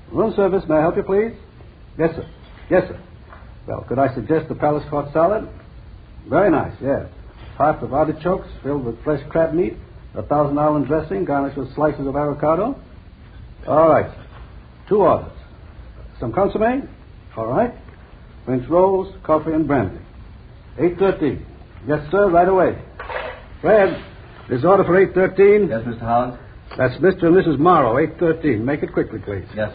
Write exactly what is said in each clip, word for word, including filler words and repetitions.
Room service, may I help you, please? Yes, sir. Yes, sir. Well, could I suggest the Palace Court salad? Very nice, yes. Half of artichokes filled with fresh crab meat, a thousand island dressing garnished with slices of avocado. All right, sir. Two orders. Some consomme? All right. French rolls, coffee, and brandy. eight thirteen. Yes, sir, right away. Fred, this order for eight thirteen. Yes, Mister Hollins? That's Mister and Missus Morrow, eight thirteen. Make it quickly, please. Yes.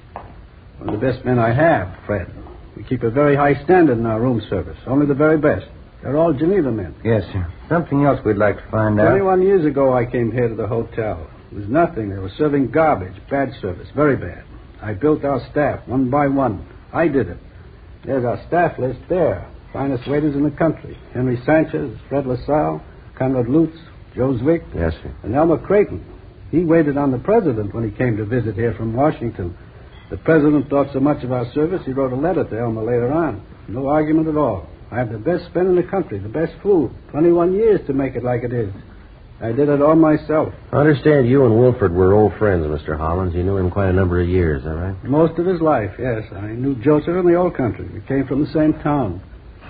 One of the best men I have, Fred. We keep a very high standard in our room service. Only the very best. They're all Geneva men. Yes, sir. Something else we'd like to find out. Twenty-one years ago, I came here to the hotel. It was nothing. They were serving garbage. Bad service. Very bad. I built our staff one by one. I did it. There's our staff list there. Finest waiters in the country. Henry Sanchez, Fred LaSalle, Conrad Lutz, Joe Zwick. Yes, sir. And Elmer Creighton. He waited on the president when he came to visit here from Washington. The president thought so much of our service, he wrote a letter to Elmer later on. No argument at all. I have the best men in the country, the best food. twenty-one years to make it like it is. I did it all myself. I understand you and Wilford were old friends, Mister Hollins. You knew him quite a number of years, is that right? Most of his life, yes. I knew Joseph in the old country. We came from the same town.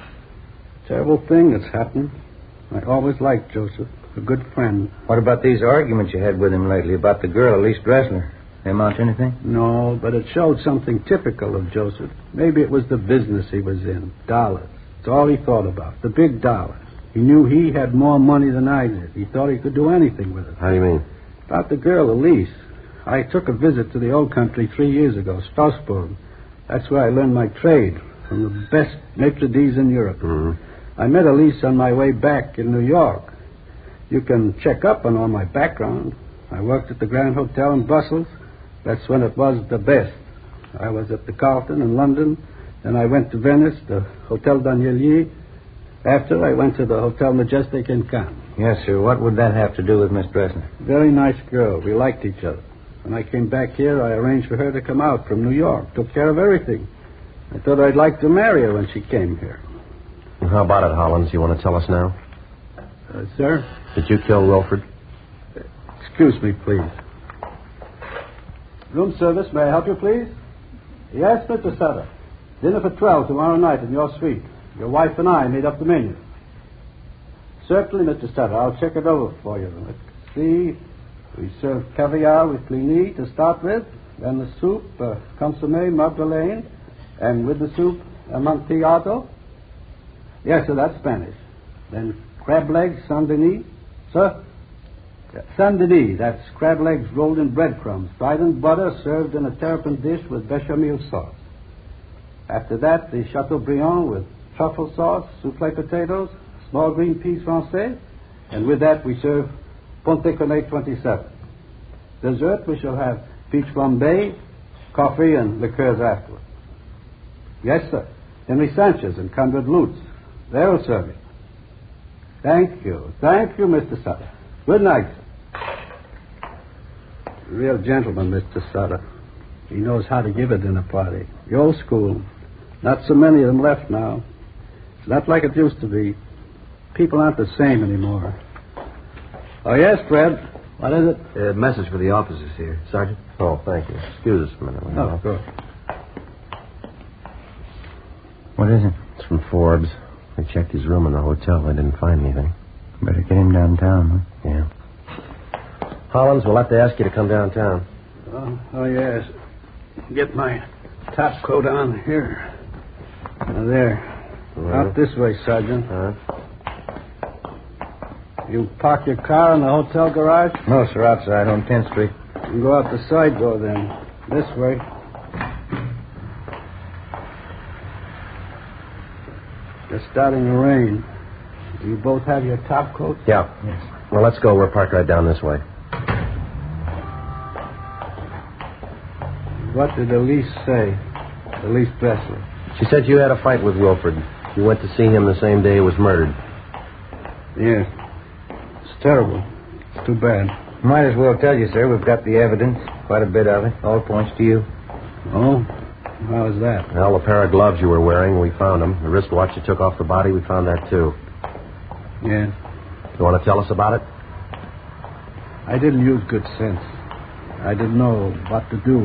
Terrible thing that's happened. I always liked Joseph. A good friend. What about these arguments you had with him lately about the girl, Elise Dressler? They amount to anything? No, but it showed something typical of Joseph. Maybe it was the business he was in. Dollars. It's all he thought about. The big dollars. He knew he had more money than I did. He thought he could do anything with it. How do you mean? About the girl, Elise. I took a visit to the old country three years ago, Strasbourg. That's where I learned my trade, from the best maitre d's in Europe. Mm-hmm. I met Elise on my way back in New York. You can check up on all my background. I worked at the Grand Hotel in Brussels. That's when it was the best. I was at the Carlton in London. Then I went to Venice, the Hotel Danielier. After, I went to the Hotel Majestic in Cannes. Yes, sir. What would that have to do with Miss Dressler? Very nice girl. We liked each other. When I came back here, I arranged for her to come out from New York. Took care of everything. I thought I'd like to marry her when she came here. And how about it, Hollins? You want to tell us now? Uh, sir? Did you kill Wilford? Excuse me, please. Room service, may I help you, please? Yes, Mister Sutter. Dinner for twelve tomorrow night in your suite. Your wife and I made up the menu. Certainly, Mister Sutter. I'll check it over for you. Let's see. We serve caviar with blini to start with. Then the soup, uh, consomme Magdalene. And with the soup, amontillado. Yes, sir, that's Spanish. Then crab legs, Saint-Denis. Sir? Saint-Denis, that's crab legs rolled in breadcrumbs, fried in butter, served in a terrapin dish with bechamel sauce. After that, the Chateaubriand with truffle sauce, soufflé potatoes, small green peas français, and with that we serve Ponte Connait twenty-seven. Dessert, we shall have peach flambé, coffee, and liqueurs afterwards. Yes, sir. Henry Sanchez and Conrad Lutz. They'll serve it. Thank you. Thank you, Mister Sutter. Good night, sir. Real gentleman, Mister Sutter. He knows how to give a dinner party. The old school. Not so many of them left now. It's not like it used to be. People aren't the same anymore. Oh, yes, Fred. What is it? A message for the officers here, Sergeant. Oh, thank you. Excuse us a minute. Oh, good. What is it? It's from Forbes. They checked his room in the hotel. They didn't find anything. Better get him downtown, huh? Yeah. Hollins, we'll have to ask you to come downtown. Oh, oh yes. Get my top coat on here. Now, there. Right. Out this way, Sergeant. Huh? You park your car in the hotel garage? No, sir, outside on tenth Street. You can go out the side door then. This way. It's starting to rain. Do you both have your top coats? Yeah. Yes. Well, let's go. We're parked right down this way. What did Elise say? Elise Dressler. She said you had a fight with Wilford. You went to see him the same day he was murdered. Yeah. It's terrible. It's too bad. Might as well tell you, sir, we've got the evidence. Quite a bit of it. All points to you. Oh? How is that? Well, the pair of gloves you were wearing, we found them. The wristwatch you took off the body, we found that, too. Yeah. You want to tell us about it? I didn't use good sense. I didn't know what to do.